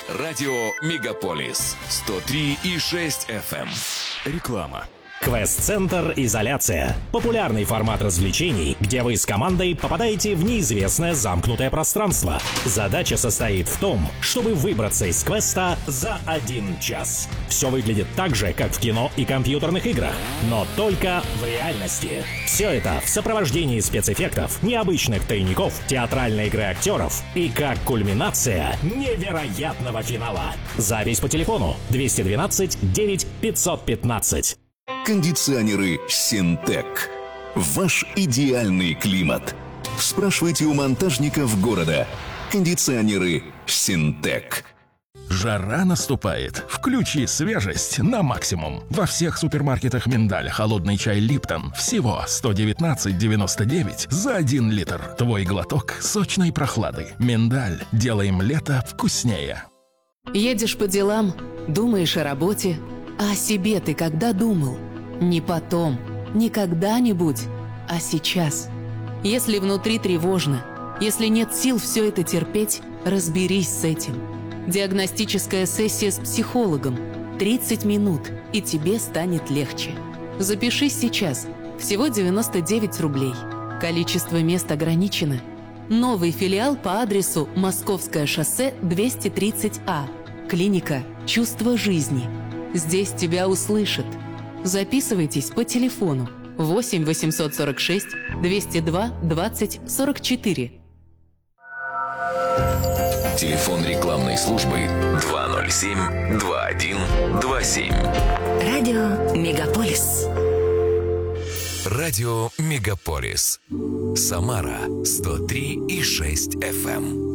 Радио Мегаполис 103,6 FM. Реклама. Квест-центр «Изоляция». Популярный формат развлечений, где вы с командой попадаете в неизвестное замкнутое пространство. Задача состоит в том, чтобы выбраться из квеста за 1 час. Все выглядит так же, как в кино и компьютерных играх, но только в реальности. Все это в сопровождении спецэффектов, необычных тайников, театральной игры актеров и как кульминация невероятного финала. Запись по телефону 212 9 515. Кондиционеры «Синтек». Ваш идеальный климат. Спрашивайте у монтажников города. Кондиционеры «Синтек». Жара наступает. Включи свежесть на максимум. Во всех супермаркетах «Миндаль» холодный чай «Липтон» всего 119,99 за 1 литр. Твой глоток сочной прохлады. «Миндаль». Делаем лето вкуснее. Едешь по делам, думаешь о работе. А о себе ты когда думал? Не потом, не когда-нибудь, а сейчас. Если внутри тревожно, если нет сил все это терпеть, разберись с этим. Диагностическая сессия с психологом. 30 минут, и тебе станет легче. Запишись сейчас. Всего 99 рублей. Количество мест ограничено. Новый филиал по адресу Московское шоссе 230А. Клиника «Чувство жизни». Здесь тебя услышат. Записывайтесь по телефону 8 846 202 20 44. Телефон рекламной службы 207-2127. Радио Мегаполис. Радио Мегаполис. Самара 103,6 FM.